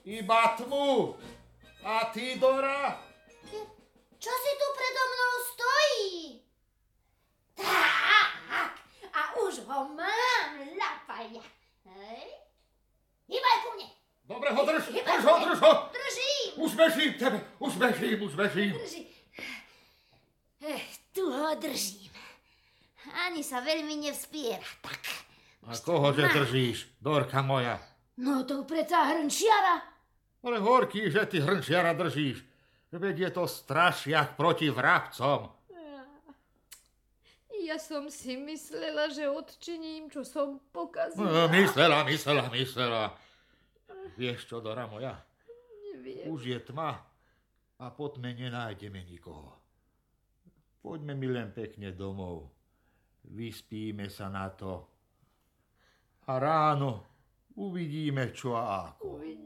Iba tmu. A ty, Dora? Čo si tu predo mnou stojí? Tak, a už ho mám, lapaja. Hej? Hýbaj ku mne. Dobre ho drž ho. Držím. Už bežím. Drží. Tu ho držím. Ani sa veľmi nevspiera, tak. A kohože držíš, Dorka moja? No to predsa hrnčiara. Ale horký, že ty hrnčiara držíš. Veď je to strašiak proti vrabcom. Ja som si myslela, že odčiním, čo som pokazila. Myslela. Vieš čo, Dora moja? Neviem. Už je tma a po tme nenájdeme nikoho. Poďme mi len pekne domov. Vyspíme sa na to. A ráno uvidíme čo a ako. Uvidíme.